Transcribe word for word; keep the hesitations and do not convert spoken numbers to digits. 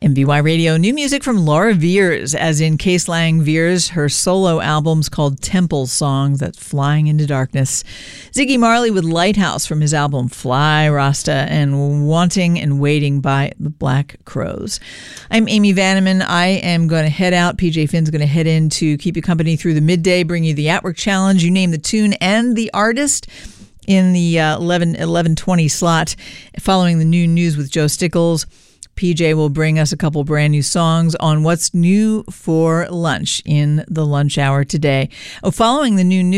M V Y Radio, new music from Laura Veers, as in Case Lang Veers. Her solo album's called Temple Songs, that's Flying into Darkness. Ziggy Marley with Lighthouse from his album Fly Rasta, and Wanting and Waiting by the Black Crows. I'm Amy Vanneman. I am going to head out. P J Finn's going to head in to keep you company through the midday, bring you the At-Work Challenge. You name the tune and the artist in the uh, eleven, eleven twenty slot. Following the noon news with Joe Stickles, P J will bring us a couple brand new songs on what's new for lunch in the lunch hour today. Oh, following the noon news,